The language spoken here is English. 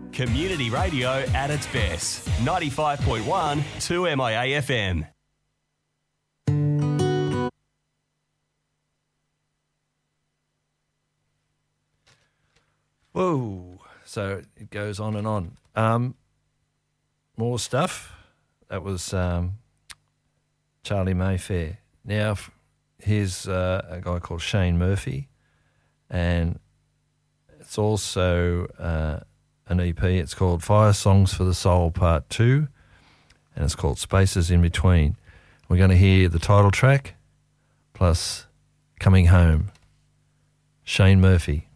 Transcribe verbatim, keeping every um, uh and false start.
Community radio at its best. ninety-five point one, two M I A F M. Whoa. So it goes on and on. Um, more stuff. That was um, Charlie Mayfair. Now, here's uh, a guy called Shane Murphy, and it's also uh, an E P. It's called Fire Songs for the Soul Part two, and it's called Spaces in Between. We're going to hear the title track plus Coming Home. Shane Murphy.